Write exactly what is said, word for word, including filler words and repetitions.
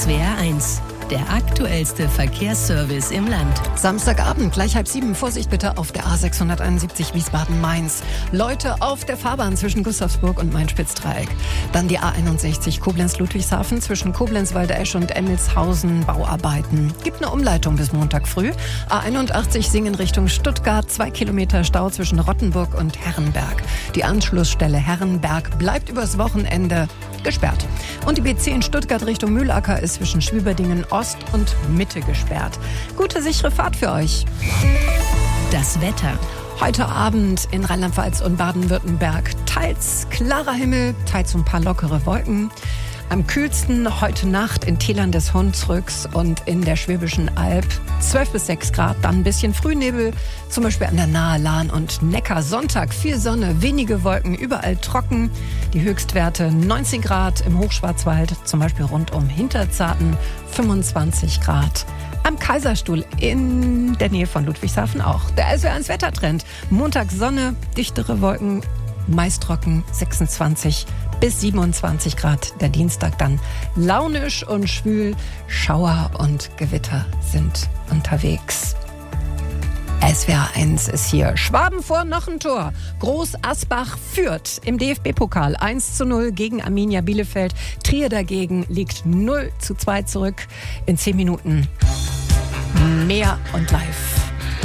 S W R eins, der aktuellste Verkehrsservice im Land. Samstagabend, gleich halb sieben. Vorsicht bitte auf der A sechshunderteinundsiebzig Wiesbaden-Mainz. Leute auf der Fahrbahn zwischen Gustavsburg und Main-Spitz-Dreieck. Dann die A einundsechzig Koblenz-Ludwigshafen zwischen Koblenz-Waldesch und Emmelshausen. Bauarbeiten. Gibt eine Umleitung bis Montag früh. A einundachtzig Singen Richtung Stuttgart. Zwei Kilometer Stau zwischen Rottenburg und Herrenberg. Die Anschlussstelle Herrenberg bleibt übers Wochenende gesperrt. Und die B zehn Stuttgart Richtung Mühlacker ist zwischen Schwieberdingen Ost und Mitte gesperrt. Gute, sichere Fahrt für euch. Das Wetter. Heute Abend in Rheinland-Pfalz und Baden-Württemberg teils klarer Himmel, teils ein paar lockere Wolken. Am kühlsten heute Nacht in Tälern des Hunsrücks und in der Schwäbischen Alb zwölf bis sechs Grad, dann ein bisschen Frühnebel, zum Beispiel an der Nahe Lahn und Neckar. Sonntag viel Sonne, wenige Wolken, überall trocken. Die Höchstwerte neunzehn Grad im Hochschwarzwald, zum Beispiel rund um Hinterzarten, fünfundzwanzig Grad. Am Kaiserstuhl in der Nähe von Ludwigshafen auch. Der S W R eins Wettertrend. Montag Sonne, dichtere Wolken, meist trocken, sechsundzwanzig bis siebenundzwanzig Grad. Der Dienstag dann launisch und schwül. Schauer und Gewitter sind unterwegs. S W R eins ist hier. Schwaben vor noch ein Tor. Groß Asbach führt im D F B-Pokal eins zu null gegen Arminia Bielefeld. Trier dagegen liegt null zu zwei zurück. In zehn Minuten mehr und live.